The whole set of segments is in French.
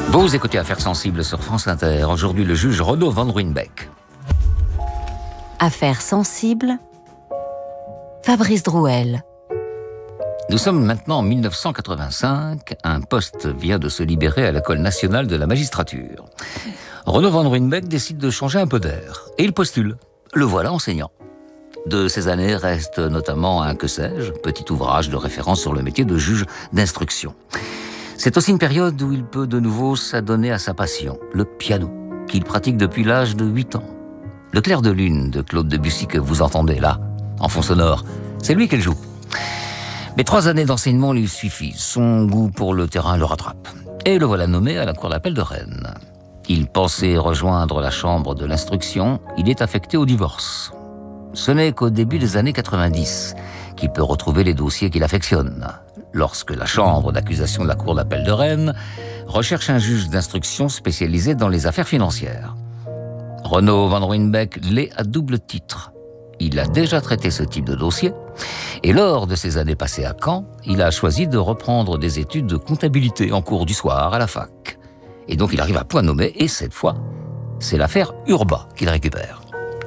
Vous écoutez Affaires sensibles sur France Inter. Aujourd'hui, le juge Renaud Van Ruijnbeek. Affaires sensibles, Fabrice Drouel. Nous sommes maintenant en 1985. Un poste vient de se libérer à l'École nationale de la magistrature. Renaud Van Ruijnbeek décide de changer un peu d'air. Et il postule. Le voilà enseignant. De ces années reste notamment un Que sais-je, petit ouvrage de référence sur le métier de juge d'instruction. C'est aussi une période où il peut de nouveau s'adonner à sa passion, le piano, qu'il pratique depuis l'âge de 8 ans. Le clair de lune de Claude Debussy que vous entendez là, en fond sonore, c'est lui qui le joue. Mais 3 années d'enseignement lui suffisent, son goût pour le terrain le rattrape. Et le voilà nommé à la cour d'appel de Rennes. Il pensait rejoindre la chambre de l'instruction, il est affecté au divorce. Ce n'est qu'au début des années 90 qu'il peut retrouver les dossiers qu'il affectionne, lorsque la chambre d'accusation de la cour d'appel de Rennes recherche un juge d'instruction spécialisé dans les affaires financières. Renaud Van Ruijnbeek l'est à double titre. Il a déjà traité ce type de dossier, et lors de ses années passées à Caen, il a choisi de reprendre des études de comptabilité en cours du soir à la fac. Et donc il arrive à point nommé, et cette fois, c'est l'affaire Urbain qu'il récupère.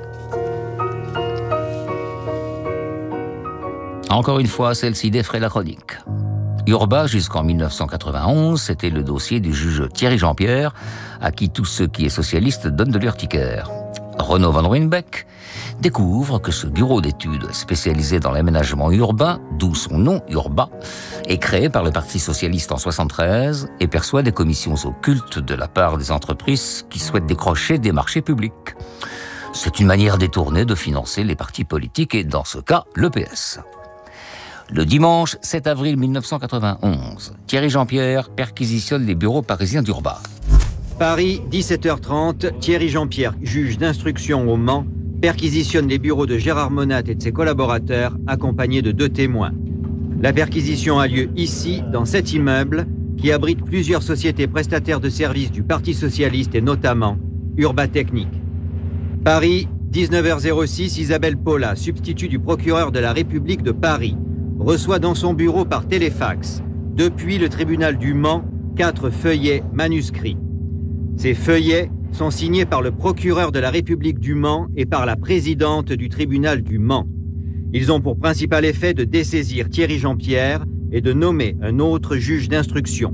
Encore une fois, celle-ci défraie la chronique. Urbain, jusqu'en 1991, c'était le dossier du juge Thierry Jean-Pierre, à qui tout ce qui est socialiste donne de l'urticaire. Renaud Van Ruijnbeek découvre que ce bureau d'études spécialisé dans l'aménagement urbain, d'où son nom, Urbain, est créé par le Parti socialiste en 1973 et perçoit des commissions occultes de la part des entreprises qui souhaitent décrocher des marchés publics. C'est une manière détournée de financer les partis politiques et, dans ce cas, le PS. Le dimanche 7 avril 1991, Thierry Jean-Pierre perquisitionne les bureaux parisiens d'Urbain. Paris, 17h30, Thierry Jean-Pierre, juge d'instruction au Mans, perquisitionne les bureaux de Gérard Monat et de ses collaborateurs, accompagnés de 2 témoins. La perquisition a lieu ici, dans cet immeuble, qui abrite plusieurs sociétés prestataires de services du Parti socialiste et notamment Urbain Technique. Paris, 19h06, Isabelle Paula, substitut du procureur de la République de Paris, reçoit dans son bureau par téléfax, depuis le tribunal du Mans, 4 feuillets manuscrits. Ces feuillets sont signés par le procureur de la République du Mans et par la présidente du tribunal du Mans. Ils ont pour principal effet de dessaisir Thierry Jean-Pierre et de nommer un autre juge d'instruction.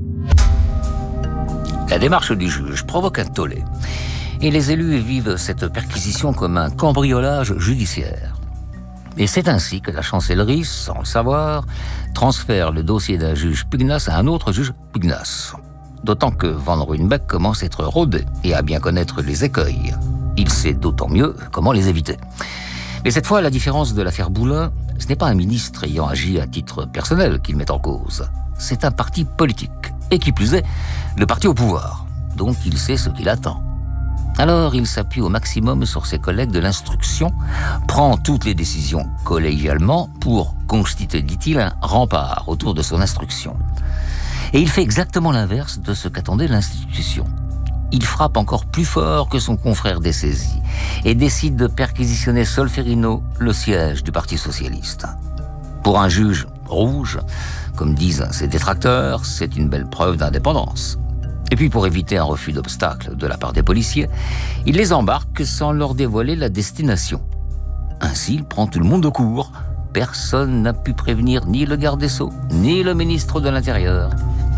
La démarche du juge provoque un tollé. Et les élus vivent cette perquisition comme un cambriolage judiciaire. Et c'est ainsi que la chancellerie, sans le savoir, transfère le dossier d'un juge pugnace à un autre juge pugnace. D'autant que Van Ruijnbeek commence à être rodé et à bien connaître les écueils. Il sait d'autant mieux comment les éviter. Mais cette fois, à la différence de l'affaire Boulin, ce n'est pas un ministre ayant agi à titre personnel qu'il met en cause. C'est un parti politique. Et qui plus est, le parti au pouvoir. Donc il sait ce qu'il attend. Alors, il s'appuie au maximum sur ses collègues de l'instruction, prend toutes les décisions collégialement pour constituer, dit-il, un rempart autour de son instruction. Et il fait exactement l'inverse de ce qu'attendait l'institution. Il frappe encore plus fort que son confrère dessaisi et décide de perquisitionner Solferino, le siège du Parti socialiste. Pour un juge rouge, comme disent ses détracteurs, c'est une belle preuve d'indépendance. Et puis pour éviter un refus d'obstacle de la part des policiers, il les embarque sans leur dévoiler la destination. Ainsi, il prend tout le monde au court. Personne n'a pu prévenir ni le garde des Sceaux, ni le ministre de l'Intérieur.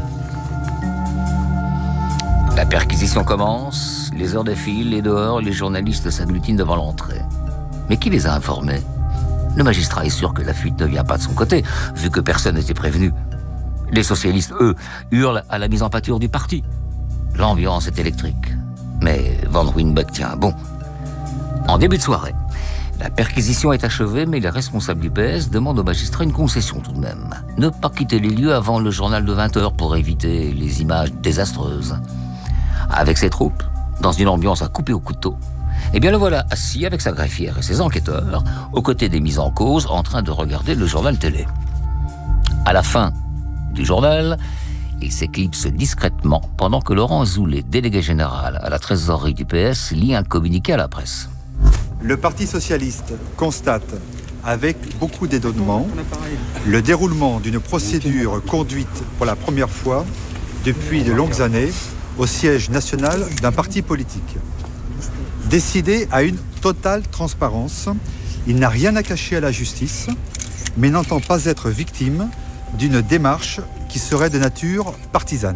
La perquisition commence, les heures défilent et dehors, les journalistes s'agglutinent devant l'entrée. Mais qui les a informés ? Le magistrat est sûr que la fuite ne vient pas de son côté, vu que personne n'était prévenu. Les socialistes, eux, hurlent à la mise en pâture du parti. L'ambiance est électrique. Mais Van Ruijnbeek tient bon. En début de soirée, la perquisition est achevée, mais les responsables du PS demandent au magistrat une concession tout de même. Ne pas quitter les lieux avant le journal de 20h pour éviter les images désastreuses. Avec ses troupes, dans une ambiance à couper au couteau, eh bien le voilà assis avec sa greffière et ses enquêteurs, aux côtés des mises en cause, en train de regarder le journal télé. À la fin du journal, il s'éclipse discrètement pendant que Laurent Azoulay, délégué général à la trésorerie du PS, lit un communiqué à la presse. Le Parti socialiste constate, avec beaucoup d'étonnement, le déroulement d'une procédure conduite pour la première fois depuis de longues années au siège national d'un parti politique. Décidé à une totale transparence, il n'a rien à cacher à la justice, mais n'entend pas être victime d'une démarche qui serait de nature partisane.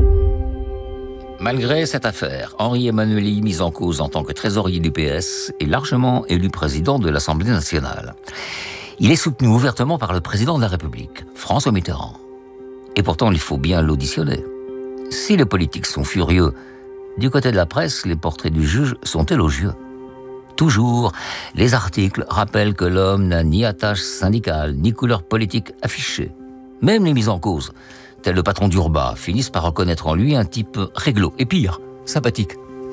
Malgré cette affaire, Henri Emmanuelli, mis en cause en tant que trésorier du PS, est largement élu président de l'Assemblée nationale. Il est soutenu ouvertement par le président de la République, François Mitterrand. Et pourtant, il faut bien l'auditionner. Si les politiques sont furieux, du côté de la presse, les portraits du juge sont élogieux. Toujours, les articles rappellent que l'homme n'a ni attache syndicale, ni couleur politique affichée. Même les mises en cause, tel le patron d'Urba, finissent par reconnaître en lui un type réglo, et pire, sympathique.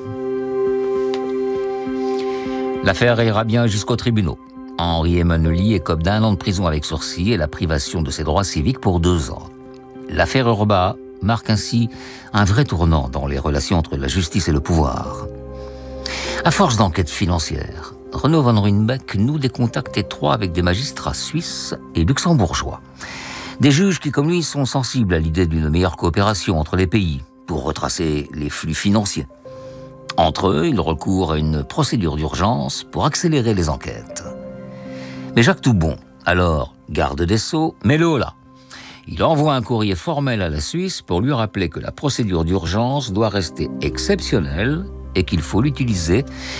L'affaire ira bien jusqu'aux tribunaux. Henri Emmanuelli écope d'1 an de prison avec sursis et la privation de ses droits civiques pour 2 ans. L'affaire Urba marque ainsi un vrai tournant dans les relations entre la justice et le pouvoir. À force d'enquêtes financières, Renaud van Ruijnbeek noue des contacts étroits avec des magistrats suisses et luxembourgeois. Des juges qui, comme lui, sont sensibles à l'idée d'une meilleure coopération entre les pays pour retracer les flux financiers. Entre eux, ils recourent à une procédure d'urgence pour accélérer les enquêtes. Mais Jacques Toubon, alors garde des Sceaux, met le holà. Il envoie un courrier formel à la Suisse pour lui rappeler que la procédure d'urgence doit rester exceptionnelle et qu'il faut utiliser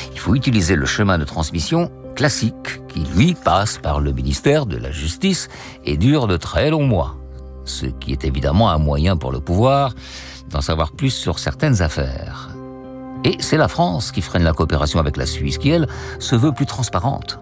le chemin de transmission classique qui, lui, passe par le ministère de la Justice et dure de très longs mois. Ce qui est évidemment un moyen pour le pouvoir d'en savoir plus sur certaines affaires. Et c'est la France qui freine la coopération avec la Suisse, qui, elle, se veut plus transparente.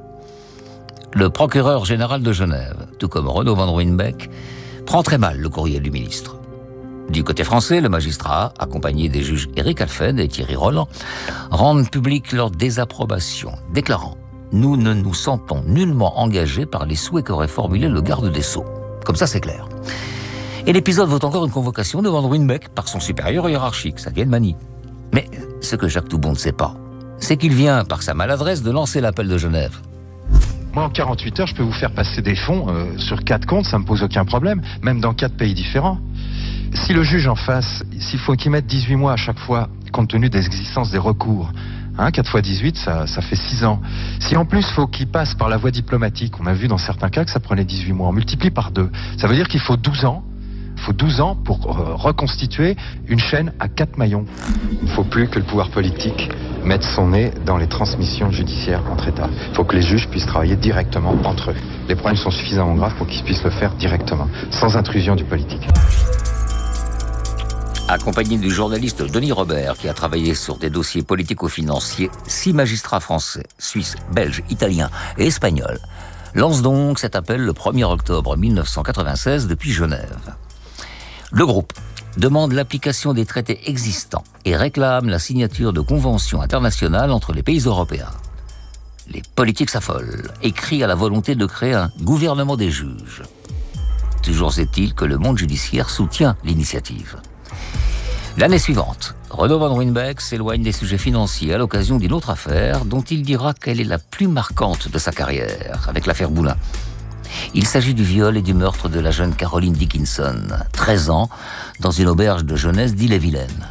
Le procureur général de Genève, tout comme Renaud van Ruijnbeek, prend très mal le courrier du ministre. Du côté français, le magistrat, accompagné des juges Éric Alphen et Thierry Roland, rendent public leur désapprobation, déclarant « Nous ne nous sentons nullement engagés par les souhaits qu'aurait formulés le garde des Sceaux. » Comme ça, c'est clair. Et l'épisode vaut encore une convocation de Van Ruijnbeek par son supérieur hiérarchique, ça devient Mani. Mais ce que Jacques Toubon ne sait pas, c'est qu'il vient, par sa maladresse, de lancer l'appel de Genève. Moi, en 48 heures, je peux vous faire passer des fonds sur 4 comptes, ça me pose aucun problème, même dans 4 pays différents. Si le juge en face, s'il faut qu'il mette 18 mois à chaque fois, compte tenu des existences des recours, 4 fois 18, ça fait 6 ans. Si en plus, il faut qu'il passe par la voie diplomatique, on a vu dans certains cas que ça prenait 18 mois, on multiplie par 2. Ça veut dire qu'il faut 12 ans. Il faut 12 ans pour reconstituer une chaîne à 4 maillons. Il ne faut plus que le pouvoir politique mette son nez dans les transmissions judiciaires entre États. Il faut que les juges puissent travailler directement entre eux. Les problèmes sont suffisamment graves pour qu'ils puissent le faire directement, sans intrusion du politique. Accompagné du journaliste Denis Robert, qui a travaillé sur des dossiers politico-financiers, 6 magistrats français, suisses, belges, italiens et espagnols lancent donc cet appel le 1er octobre 1996 depuis Genève. Le groupe demande l'application des traités existants et réclame la signature de conventions internationales entre les pays européens. Les politiques s'affolent et crient à la volonté de créer un gouvernement des juges. Toujours est-il que le monde judiciaire soutient l'initiative. L'année suivante, Renaud van Ruijnbeek s'éloigne des sujets financiers à l'occasion d'une autre affaire dont il dira qu'elle est la plus marquante de sa carrière, avec l'affaire Boulin. Il s'agit du viol et du meurtre de la jeune Caroline Dickinson, 13 ans, dans une auberge de jeunesse d'Ille-et-Vilaine.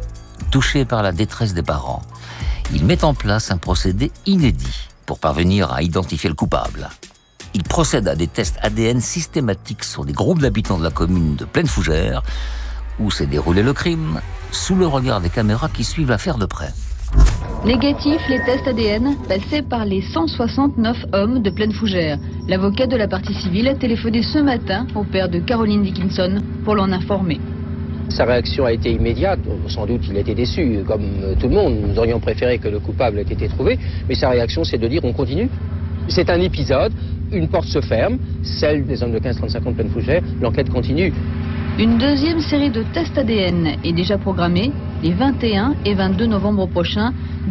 Touché par la détresse des parents, il met en place un procédé inédit pour parvenir à identifier le coupable. Il procède à des tests ADN systématiques sur des groupes d'habitants de la commune de Plaine Fougère, où s'est déroulé le crime, sous le regard des caméras qui suivent l'affaire de près. Négatifs les tests ADN passés par les 169 hommes de Plaine Fougère. L'avocat de la partie civile a téléphoné ce matin au père de Caroline Dickinson pour l'en informer. Sa réaction a été immédiate, sans doute il a été déçu, comme tout le monde. Nous aurions préféré que le coupable ait été trouvé, mais sa réaction c'est de dire on continue. C'est un épisode, une porte se ferme, celle des hommes de 15-35 ans de Plaine Fougère, l'enquête continue. Une deuxième série de tests ADN est déjà programmée. Les 21 et 22 novembre prochains,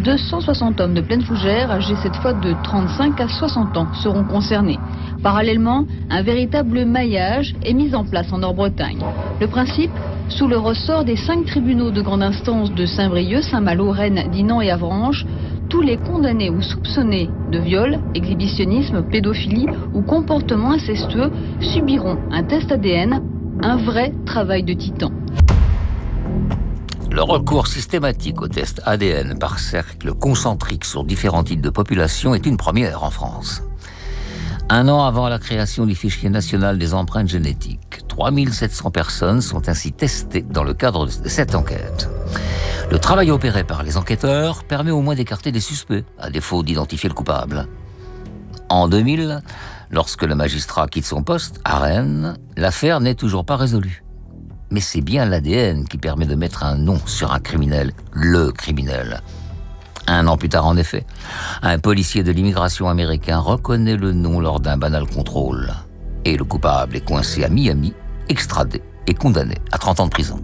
260 hommes de Plaine Fougère, âgés cette fois de 35 à 60 ans, seront concernés. Parallèlement, un véritable maillage est mis en place en Nord-Bretagne. Le principe, sous le ressort des 5 tribunaux de grande instance de Saint-Brieuc, Saint-Malo, Rennes, Dinan et Avranches, tous les condamnés ou soupçonnés de viol, exhibitionnisme, pédophilie ou comportement incestueux subiront un test ADN, un vrai travail de titan. Le recours systématique aux tests ADN par cercle concentrique sur différents types de population est une première en France. 1 an avant la création du fichier national des empreintes génétiques, 3700 personnes sont ainsi testées dans le cadre de cette enquête. Le travail opéré par les enquêteurs permet au moins d'écarter des suspects, à défaut d'identifier le coupable. En 2000, lorsque le magistrat quitte son poste, à Rennes, l'affaire n'est toujours pas résolue. Mais c'est bien l'ADN qui permet de mettre un nom sur un criminel, le criminel. 1 an plus tard, en effet, un policier de l'immigration américain reconnaît le nom lors d'un banal contrôle. Et le coupable est coincé à Miami, extradé et condamné à 30 ans de prison.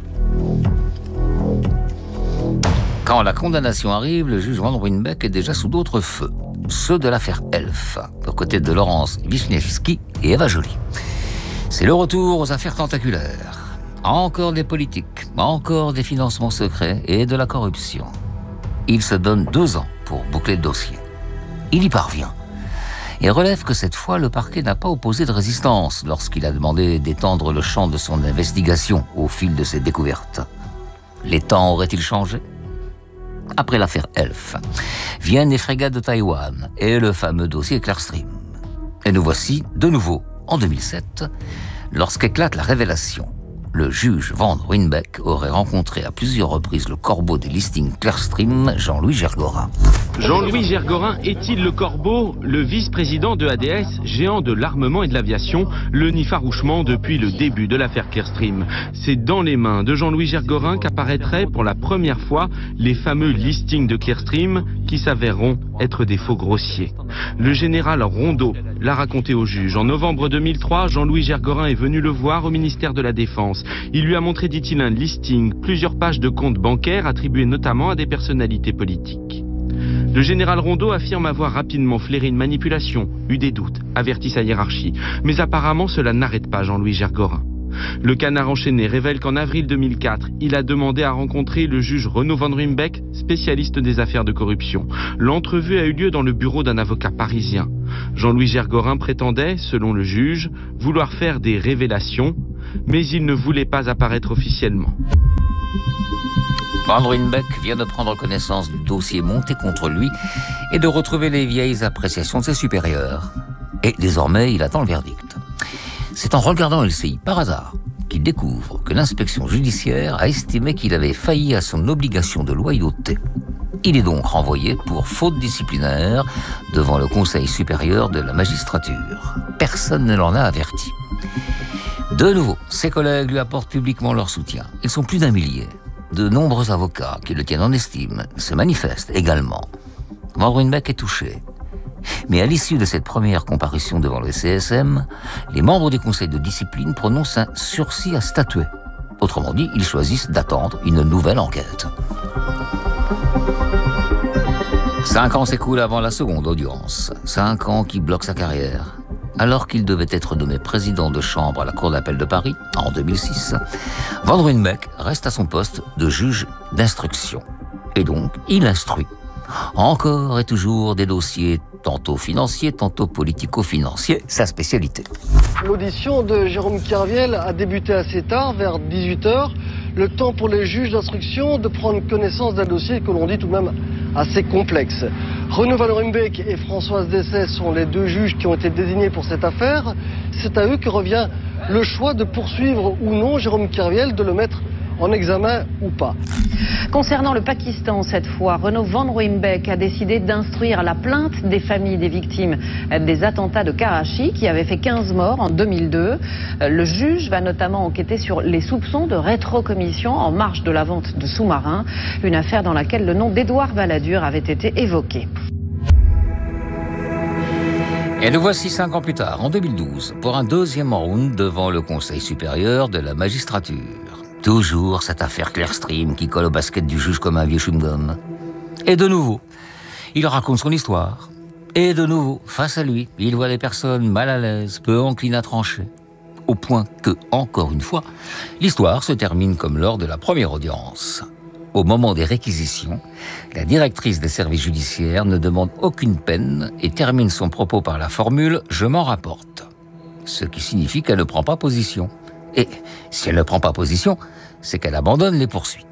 Quand la condamnation arrive, le juge Van Ruijnbeek est déjà sous d'autres feux, ceux de l'affaire Elf, aux côtés de Laurence Wisniewski et Eva Joly. C'est le retour aux affaires tentaculaires. Encore des politiques, encore des financements secrets et de la corruption. Il se donne 2 ans pour boucler le dossier. Il y parvient et relève que cette fois, le parquet n'a pas opposé de résistance lorsqu'il a demandé d'étendre le champ de son investigation au fil de ses découvertes. Les temps auraient-ils changé ? Après l'affaire Elf, viennent les frégates de Taïwan et le fameux dossier Clearstream. Et nous voici de nouveau en 2007, lorsqu'éclate la révélation. Le juge Van Ruijnbeek aurait rencontré à plusieurs reprises le corbeau des listings Clearstream, Jean-Louis Gergorin. Jean-Louis Gergorin est-il le corbeau, le vice-président de ADS, géant de l'armement et de l'aviation, le nid farouchement depuis le début de l'affaire Clearstream? C'est dans les mains de Jean-Louis Gergorin qu'apparaîtraient pour la première fois les fameux listings de Clearstream qui s'avéreront être des faux grossiers. Le général Rondeau l'a raconté au juge. En novembre 2003, Jean-Louis Gergorin est venu le voir au ministère de la Défense. Il lui a montré, dit-il, un listing, plusieurs pages de comptes bancaires attribués notamment à des personnalités politiques. Le général Rondeau affirme avoir rapidement flairé une manipulation, eu des doutes, averti sa hiérarchie. Mais apparemment, cela n'arrête pas Jean-Louis Gergorin. Le Canard enchaîné révèle qu'en avril 2004, il a demandé à rencontrer le juge Renaud Van Ruijnbeek, spécialiste des affaires de corruption. L'entrevue a eu lieu dans le bureau d'un avocat parisien. Jean-Louis Gergorin prétendait, selon le juge, vouloir faire des révélations, mais il ne voulait pas apparaître officiellement. Van Ruijnbeek vient de prendre connaissance du dossier monté contre lui et de retrouver les vieilles appréciations de ses supérieurs. Et désormais, il attend le verdict. C'est en regardant LCI par hasard qu'il découvre que l'inspection judiciaire a estimé qu'il avait failli à son obligation de loyauté. Il est donc renvoyé pour faute disciplinaire devant le Conseil supérieur de la magistrature. Personne ne l'en a averti. De nouveau, ses collègues lui apportent publiquement leur soutien. Ils sont plus d'1 millier. De nombreux avocats qui le tiennent en estime se manifestent également. Van Ruijnbeek est touché. Mais à l'issue de cette première comparution devant le CSM, les membres du conseil de discipline prononcent un sursis à statuer. Autrement dit, ils choisissent d'attendre une nouvelle enquête. 5 ans s'écoulent avant la seconde audience. 5 ans qui bloquent sa carrière. Alors qu'il devait être nommé président de chambre à la Cour d'appel de Paris, en 2006, Van Ruijnbeek reste à son poste de juge d'instruction. Et donc, il instruit. Encore et toujours des dossiers tantôt financiers, tantôt politico-financiers, sa spécialité. L'audition de Jérôme Kerviel a débuté assez tard, vers 18h. Le temps pour les juges d'instruction de prendre connaissance d'un dossier que l'on dit tout de même assez complexe. Renaud Van Ruijnbeek et Françoise Dessay sont les 2 juges qui ont été désignés pour cette affaire. C'est à eux que revient le choix de poursuivre ou non Jérôme Kerviel, de le mettre en examen ou pas. Concernant le Pakistan, cette fois, Renaud Van Ruijnbeek a décidé d'instruire la plainte des familles des victimes des attentats de Karachi, qui avaient fait 15 morts en 2002. Le juge va notamment enquêter sur les soupçons de rétrocommission en marge de la vente de sous-marins, une affaire dans laquelle le nom d'Édouard Balladur avait été évoqué. Et nous voici 5 ans plus tard, en 2012, pour un 2e round devant le Conseil supérieur de la magistrature. Toujours cette affaire Clearstream qui colle au basket du juge comme un vieux chewing-gum. Et de nouveau, il raconte son histoire. Et de nouveau, face à lui, il voit des personnes mal à l'aise, peu enclines à trancher. Au point que, encore une fois, l'histoire se termine comme lors de la première audience. Au moment des réquisitions, la directrice des services judiciaires ne demande aucune peine et termine son propos par la formule « je m'en rapporte ». Ce qui signifie qu'elle ne prend pas position. Et si elle ne prend pas position, c'est qu'elle abandonne les poursuites.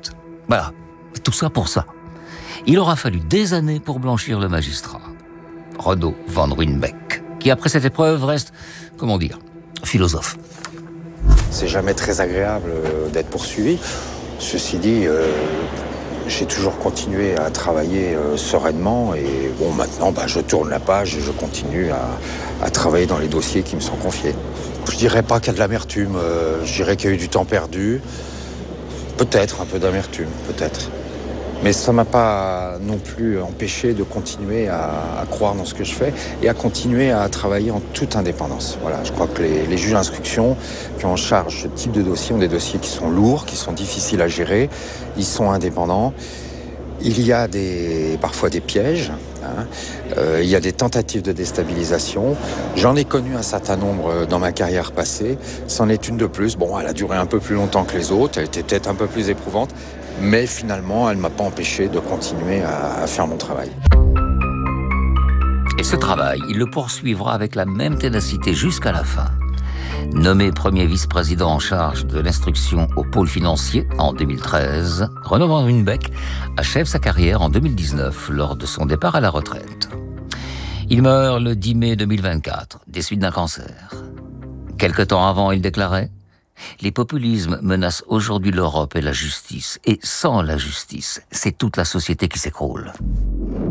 Voilà, tout ça pour ça. Il aura fallu des années pour blanchir le magistrat. Renaud van Ruijnbeek, qui après cette épreuve reste, comment dire, philosophe. C'est jamais très agréable d'être poursuivi. Ceci dit, j'ai toujours continué à travailler sereinement et bon, maintenant je tourne la page et je continue à travailler dans les dossiers qui me sont confiés. Je dirais pas qu'il y a de l'amertume, je dirais qu'il y a eu du temps perdu, peut-être un peu d'amertume, peut-être. Mais ça m'a pas non plus empêché de continuer à croire dans ce que je fais et à continuer à travailler en toute indépendance. Voilà, je crois que les juges d'instruction qui ont en charge ce type de dossier ont des dossiers qui sont lourds, qui sont difficiles à gérer, ils sont indépendants. Il y a parfois des pièges, il y a des tentatives de déstabilisation. J'en ai connu un certain nombre dans ma carrière passée. C'en est une de plus. Bon, elle a duré un peu plus longtemps que les autres, elle était peut-être un peu plus éprouvante. Mais finalement, elle ne m'a pas empêché de continuer à faire mon travail. Et ce travail, il le poursuivra avec la même ténacité jusqu'à la fin. Nommé premier vice-président en charge de l'instruction au pôle financier en 2013, Renaud van Ruijnbeek achève sa carrière en 2019 lors de son départ à la retraite. Il meurt le 10 mai 2024 des suites d'un cancer. Quelque temps avant, il déclarait: les populismes menacent aujourd'hui l'Europe et la justice. Et sans la justice, c'est toute la société qui s'écroule.